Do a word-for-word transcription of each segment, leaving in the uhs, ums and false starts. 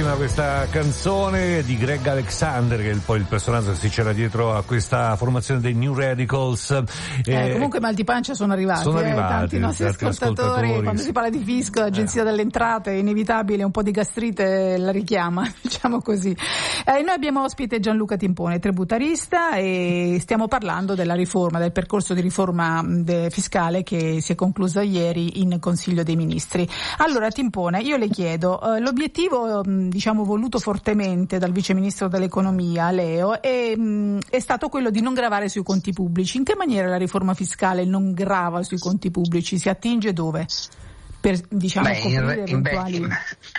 bellissima questa canzone di Greg Alexander, che è poi il personaggio che si c'era dietro a questa formazione dei New Radicals. Eh, eh, comunque mal di pancia sono arrivati, sono eh, arrivati tanti nostri tanti ascoltatori, ascoltatori. Quando si parla di fisco, agenzia eh. delle entrate, è inevitabile, un po' di gastrite la richiama, diciamo così. Eh, noi abbiamo ospite Gianluca Timpone, tributarista, e stiamo parlando della riforma, del percorso di riforma de- fiscale che si è conclusa ieri in Consiglio dei Ministri. Allora Timpone, io le chiedo, eh, l'obiettivo diciamo voluto fortemente dal Vice Ministro dell'Economia, Leo, è, è stato quello di non gravare sui conti pubblici. In che maniera la riforma fiscale non grava sui conti pubblici? Si attinge dove? Per, diciamo, beh, in, re, eventuali... beh,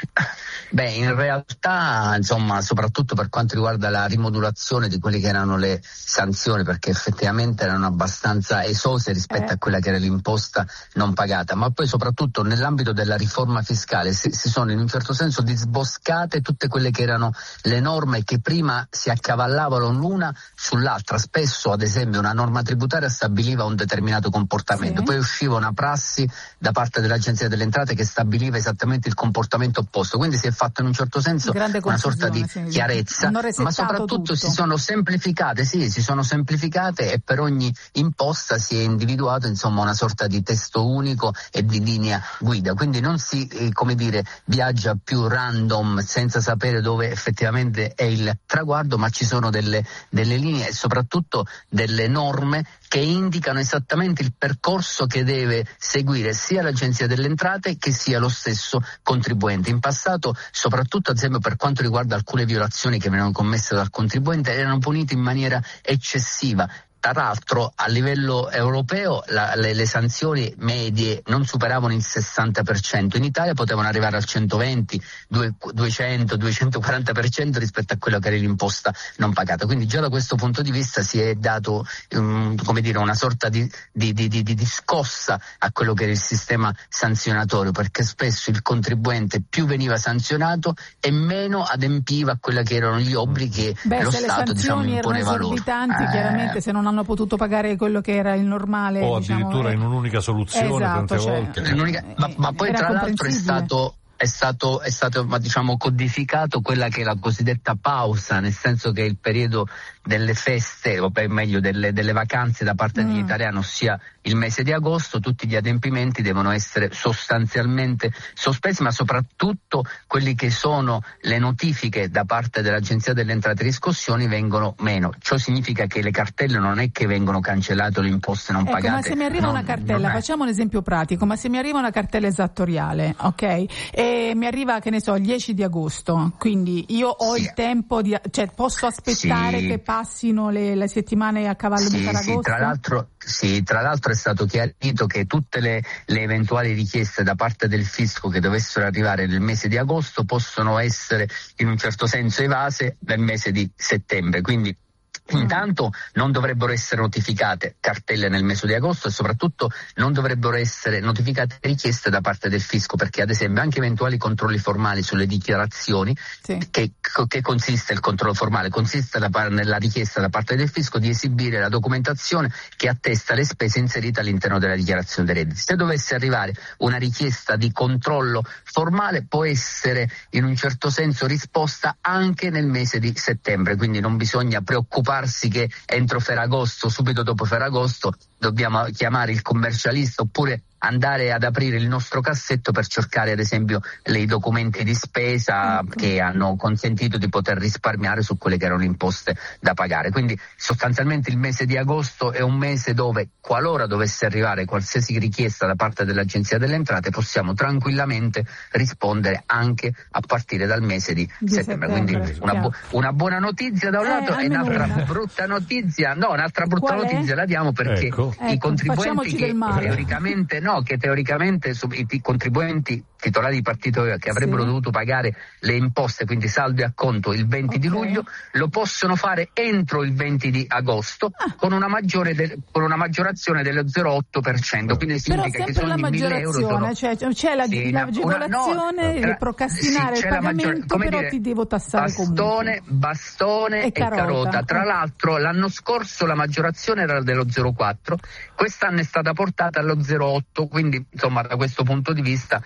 beh, in realtà, insomma, soprattutto per quanto riguarda la rimodulazione di quelle che erano le sanzioni, perché effettivamente erano abbastanza esose rispetto eh. a quella che era l'imposta non pagata, ma poi soprattutto nell'ambito della riforma fiscale si, si sono in un certo senso disboscate tutte quelle che erano le norme che prima si accavallavano l'una sull'altra. Spesso, ad esempio, una norma tributaria stabiliva un determinato comportamento, sì. poi usciva una prassi da parte dell'Agenzia delle Entrate che stabiliva esattamente il comportamento opposto, quindi si è fatto in un certo senso una sorta di sì, chiarezza, ma soprattutto tutto. si sono semplificate, sì, si sono semplificate e per ogni imposta si è individuato insomma una sorta di testo unico e di linea guida, quindi non si eh, come dire viaggia più random senza sapere dove effettivamente è il traguardo, ma ci sono delle, delle linee e soprattutto delle norme che indicano esattamente il percorso che deve seguire sia l'Agenzia delle Entrate che sia lo stesso contribuente. In passato, soprattutto ad esempio per quanto riguarda alcune violazioni che venivano commesse dal contribuente, erano punite in maniera eccessiva. Tra l'altro a livello europeo la, le, le sanzioni medie non superavano il sessanta per cento, in Italia potevano arrivare al centoventi, duecento, duecentoquaranta per cento rispetto a quello che era l'imposta non pagata, quindi già da questo punto di vista si è dato um, come dire una sorta di, di, di, di, di scossa a quello che era il sistema sanzionatorio, perché spesso il contribuente più veniva sanzionato e meno adempiva a quelli che erano gli obblighi che Beh, lo se Stato le diciamo impponeva loro. Esorbitanti, eh, chiaramente se non hanno potuto pagare quello che era il normale o diciamo, addirittura eh, in un'unica soluzione esatto, tante cioè, volte eh, ma, ma poi tra l'altro è stato è stato è stato ma diciamo codificato quella che è la cosiddetta pausa, nel senso che il periodo delle feste, o per meglio delle, delle vacanze da parte mm. degli italiani, ossia il mese di agosto, tutti gli adempimenti devono essere sostanzialmente sospesi, ma soprattutto quelli che sono le notifiche da parte dell'Agenzia delle Entrate e Riscossioni vengono meno. Ciò significa che le cartelle non è che vengono cancellate o le imposte non ecco, pagate. Ma se mi arriva non, una cartella, facciamo un esempio pratico, ma se mi arriva una cartella esattoriale, ok? E mi arriva, che ne so, il dieci di agosto, quindi io ho sì. il tempo di, cioè posso aspettare sì. che passino le, le settimane a cavallo sì, di Ferragosto? Sì, tra l'altro, sì, tra l'altro è stato chiarito che tutte le, le eventuali richieste da parte del fisco che dovessero arrivare nel mese di agosto possono essere in un certo senso evase nel mese di settembre, quindi intanto non dovrebbero essere notificate cartelle nel mese di agosto e soprattutto non dovrebbero essere notificate richieste da parte del fisco, perché ad esempio anche eventuali controlli formali sulle dichiarazioni, sì. che, che consiste il controllo formale? Consiste da, nella richiesta da parte del fisco di esibire la documentazione che attesta le spese inserite all'interno della dichiarazione dei redditi. Se dovesse arrivare una richiesta di controllo formale può essere in un certo senso risposta anche nel mese di settembre, quindi non bisogna preoccuparsi che entro Ferragosto, subito dopo Ferragosto, dobbiamo chiamare il commercialista oppure andare ad aprire il nostro cassetto per cercare ad esempio i documenti di spesa ecco. che hanno consentito di poter risparmiare su quelle che erano le imposte da pagare. Quindi sostanzialmente il mese di agosto è un mese dove, qualora dovesse arrivare qualsiasi richiesta da parte dell'Agenzia delle Entrate, possiamo tranquillamente rispondere anche a partire dal mese di, di settembre. settembre. Quindi una, bu- una buona notizia da un lato eh, e un'altra una. brutta notizia, no, un'altra brutta Qual notizia è? la diamo perché ecco. i ecco, contribuenti che teoricamente no, che teoricamente i contribuenti titolari di partito che avrebbero sì. dovuto pagare le imposte, quindi saldo e acconto il venti okay. di luglio, lo possono fare entro il venti di agosto ah. con una maggiore de- con una maggiorazione dello zero virgola otto per cento, quindi significa che ogni mille euro sono... cioè c'è la, sì, l'agevolazione, una, no, il procrastinare sì, il pagamento, maggior... però dire, ti devo tassare bastone, comunque. Bastone e, e carota. carota. Tra l'altro l'anno scorso la maggiorazione era dello zero virgola quattro, quest'anno è stata portata allo zero virgola otto, quindi insomma da questo punto di vista, come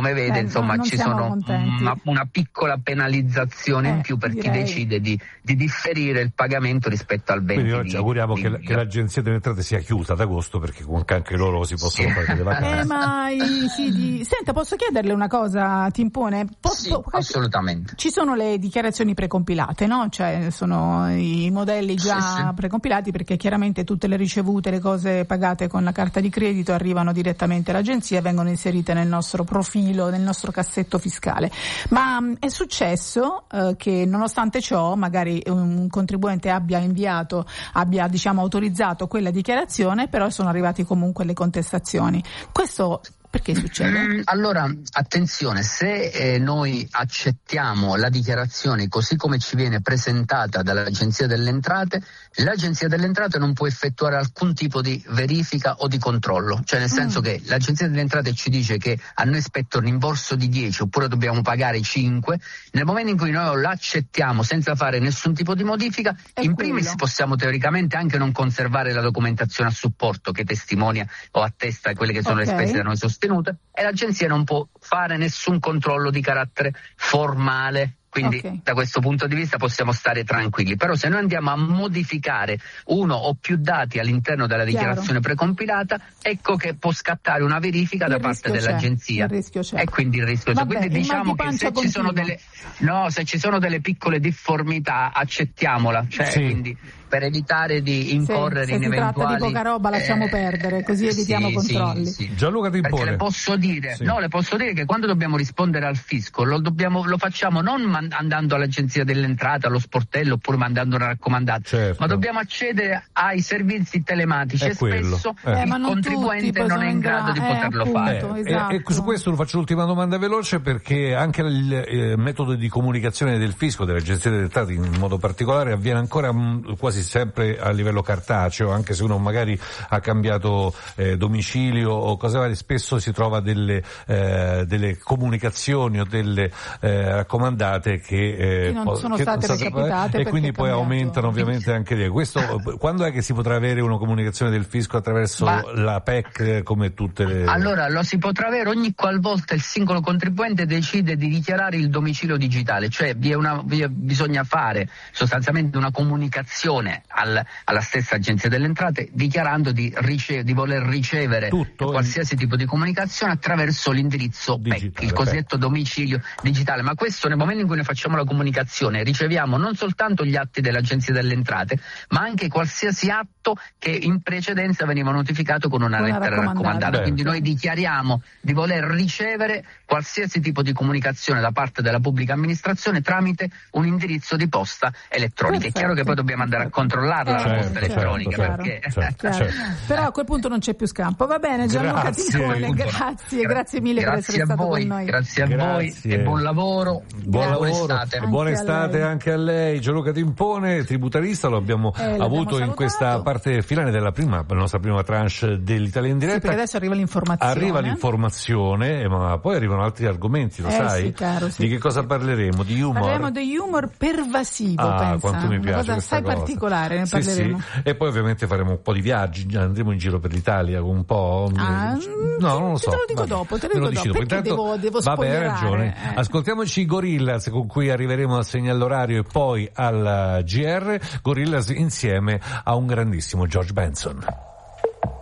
come vede, eh, insomma, no, ci sono una, una piccola penalizzazione eh, in più per direi. chi decide di, di differire il pagamento rispetto al venti. Quindi noi ci auguriamo di, che, di, che l'Agenzia delle Entrate sia chiusa ad agosto, perché comunque anche loro si possono sì. fare delle vacanze. Eh, ma i, sì, di... Senta, posso chiederle una cosa, Timpone? Posso, sì, assolutamente. Ci sono le dichiarazioni precompilate, no? Cioè sono i modelli già sì, sì. precompilati, perché chiaramente tutte le ricevute, le cose pagate con la carta di credito arrivano direttamente all'agenzia e vengono inserite nel nostro profilo, nel nostro cassetto fiscale. Ma mh, è successo eh, che nonostante ciò magari un contribuente abbia inviato, abbia diciamo autorizzato quella dichiarazione, però sono arrivati comunque le contestazioni. Questo perché succede? Mm, allora, attenzione, se eh, noi accettiamo la dichiarazione così come ci viene presentata dall'Agenzia delle Entrate, l'Agenzia delle Entrate non può effettuare alcun tipo di verifica o di controllo, cioè nel senso mm. che l'Agenzia delle Entrate ci dice che a noi spetta un rimborso di dieci oppure dobbiamo pagare cinque, nel momento in cui noi l'accettiamo senza fare nessun tipo di modifica, È in quello. primis possiamo teoricamente anche non conservare la documentazione a supporto che testimonia o attesta quelle che sono okay. le spese da noi sostenute, e l'agenzia non può fare nessun controllo di carattere formale. Quindi okay. da questo punto di vista possiamo stare tranquilli. Però se noi andiamo a modificare uno o più dati all'interno della dichiarazione Chiaro. precompilata, ecco che può scattare una verifica il da parte c'è. dell'agenzia. Il rischio c'è. E quindi il rischio c'è. Quindi diciamo che se ci, sono delle, no, se ci sono delle piccole difformità, accettiamola. Cioè, sì. quindi per evitare di incorrere se, se in si eventuali... tratta di poca roba lasciamo eh, perdere, così evitiamo sì, controlli. Sì, sì. Gianluca Timpone. Perché le posso dire, sì. no, le posso dire che quando dobbiamo rispondere al fisco lo, dobbiamo, lo facciamo non man- andando all'Agenzia delle Entrate, allo sportello oppure mandando una raccomandata, certo. ma dobbiamo accedere ai servizi telematici è e quello. spesso Eh. Eh, ma il non contribuente non è in grado di eh, poterlo appunto, fare. Eh, esatto. e, e su questo faccio l'ultima domanda veloce, perché anche il eh, metodo di comunicazione del fisco, dell'Agenzia delle Entrate in modo particolare, avviene ancora mh, quasi sempre a livello cartaceo, anche se uno magari ha cambiato eh, domicilio o cose varie, spesso si trova delle, eh, delle comunicazioni o delle eh, raccomandate che, eh, che non po- sono che state non recapitate e quindi poi cambiato. aumentano ovviamente anche lì. Questo, quando è che si potrà avere una comunicazione del fisco attraverso Ma, la P E C come tutte le... Allora lo si potrà avere ogni qualvolta il singolo contribuente decide di dichiarare il domicilio digitale, cioè vi è una, vi è, bisogna fare sostanzialmente una comunicazione al, alla stessa Agenzia delle Entrate dichiarando di, rice- di voler ricevere Tutto qualsiasi in... tipo di comunicazione attraverso l'indirizzo digitale, P E C, il cosiddetto P E C. Domicilio digitale. Ma questo nel momento in cui noi facciamo la comunicazione riceviamo non soltanto gli atti dell'Agenzia delle Entrate, ma anche qualsiasi atto che in precedenza veniva notificato con una, una lettera raccomandata. raccomandata. Quindi noi dichiariamo di voler ricevere qualsiasi tipo di comunicazione da parte della pubblica amministrazione tramite un indirizzo di posta elettronica. Perfetto. È chiaro che poi dobbiamo andare a controllarla Eh, la posta certo, elettronica, certo, perché certo, certo. certo. Però a quel punto non c'è più scampo. Va bene, Gianluca Grazie. Timpone, grazie, grazie mille grazie per essere a stato voi, con noi. grazie a Grazie. voi e buon lavoro. Buon e lavoro, buona estate. e buona Anche a estate lei. anche a lei. Gianluca Timpone, tributarista, lo abbiamo Eh, l'abbiamo avuto in salutato. questa parte finale della prima, la nostra prima tranche dell'Italia in Sì, diretta. perché adesso arriva l'informazione. Arriva l'informazione, ma poi arrivano altri argomenti, lo Eh, sai? sì, caro, sì. Di che cosa parleremo? Di humor? Parleremo di humor pervasivo, Ah, pensa. quanto mi Una piace cosa questa assai cosa. particolare, ne Sì, parleremo. sì. E poi ovviamente faremo un po' di viaggi, andremo in giro per l'Italia un po'. Ah, no, non lo so. te lo dico Vabbè, dopo, te lo me dico decido. dopo, perché Intanto, devo, devo vabbè, hai spoilerare. ragione. Eh. Ascoltiamoci i Gorillaz, con cui arriveremo al segnalorario e poi al G R. Gorillaz insieme a un grandissimo George Benson.